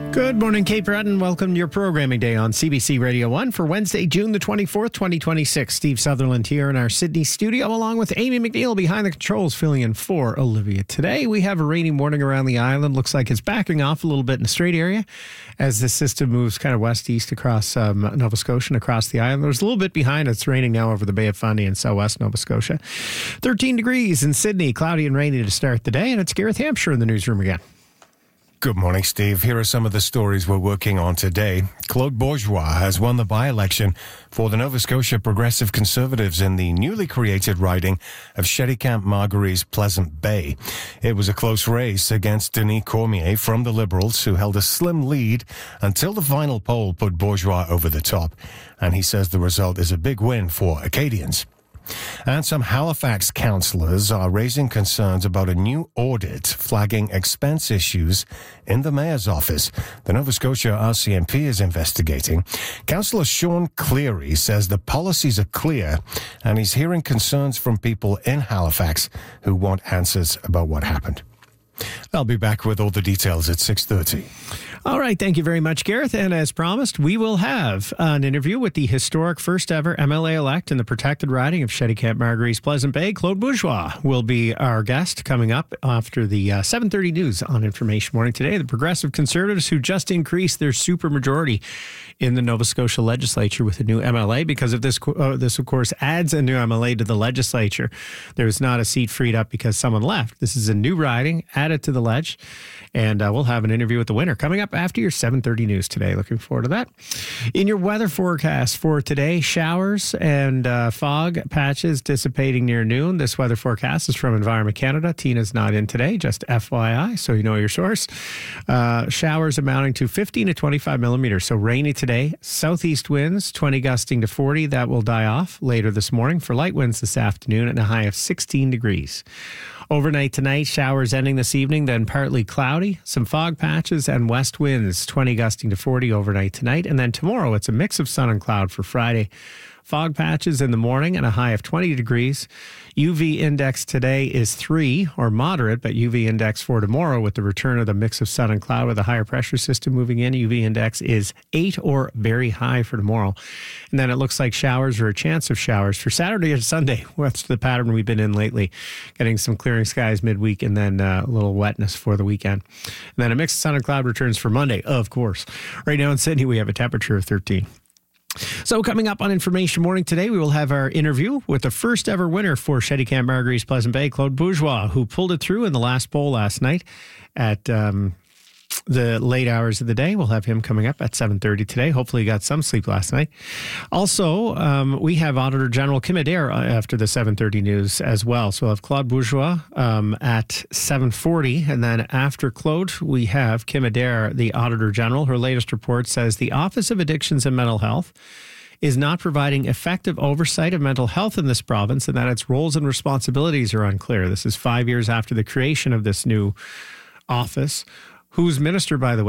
Good morning, Cape Breton. Welcome to your programming day on CBC Radio 1 for Wednesday, June the 24th, 2026. Steve Sutherland here in our Sydney studio, along with Amy McNeil behind the controls, filling in for Olivia today. We have a rainy morning around the island. Looks like it's backing off a little bit in the Strait area as the system moves kind of west-east across Nova Scotia and across the island. There's a little bit behind. It's raining now over the Bay of Fundy in southwest Nova Scotia. 13 degrees in Sydney, cloudy and rainy to start the day. And it's Gareth Hampshire in the newsroom again. Good morning, Steve. Here are some of the stories we're working on today. Claude Bourgeois has won the by-election for the Nova Scotia Progressive Conservatives in the newly created riding of Sherry-Camp-Margary's Pleasant Bay. It was a close race against Denis Cormier from the Liberals, who held a slim lead until the final poll put Bourgeois over the top. And he says the result is a big win for Acadians. And some Halifax councillors are raising concerns about a new audit flagging expense issues in the mayor's office. The Nova Scotia RCMP is investigating. Councillor Sean Cleary says the policies are clear and he's hearing concerns from people in Halifax who want answers about what happened. I'll be back with all the details at 6:30. All right. Thank you very much, Gareth. And as promised, we will have an interview with the historic first ever MLA-elect in the protected riding of Sherry-Camp-Margary's Pleasant Bay. Claude Bourgeois will be our guest coming up after the 7:30 news on Information Morning today. The Progressive Conservatives who just increased their supermajority in the Nova Scotia legislature with a new MLA. Because of this, of course, adds a new MLA to the legislature. There is not a seat freed up because someone left. This is a new riding added to the ledge. And we'll have an interview with the winner coming up after your 7:30 news today. Looking forward to that. In your weather forecast for today, showers and fog patches dissipating near noon. This weather forecast is from Environment Canada. Tina's not in today, just FYI, so you know your source. Showers amounting to 15 to 25 millimeters, so rainy today. Southeast winds, 20 gusting to 40. That will die off later this morning for light winds this afternoon and a high of 16 degrees. Overnight tonight, showers ending this evening, then partly cloudy, some fog patches and west winds, 20 gusting to 40 overnight tonight. And then tomorrow, it's a mix of sun and cloud for Friday. Fog patches in the morning and a high of 20 degrees. UV index today is 3 or moderate, but UV index for tomorrow with the return of the mix of sun and cloud with a higher pressure system moving in. UV index is 8 or very high for tomorrow. And then it looks like showers or a chance of showers for Saturday and Sunday. That's the pattern we've been in lately. Getting some clearing skies midweek and then a little wetness for the weekend. And then a mix of sun and cloud returns for Monday, of course. Right now in Sydney, we have a temperature of 13. So coming up on Information Morning today, we will have our interview with the first ever winner for Sherry-Camp-Margary's Pleasant Bay, Claude Bourgeois, who pulled it through in the last poll last night at the late hours of the day. We'll have him coming up at 7:30 today. Hopefully he got some sleep last night. Also, we have Auditor General Kim Adair after the 7:30 news as well. So we'll have Claude Bourgeois at 7:40. And then after Claude, we have Kim Adair, the Auditor General. Her latest report says the Office of Addictions and Mental Health is not providing effective oversight of mental health in this province and that its roles and responsibilities are unclear. This is 5 years after the creation of this new office, whose minister, by the way,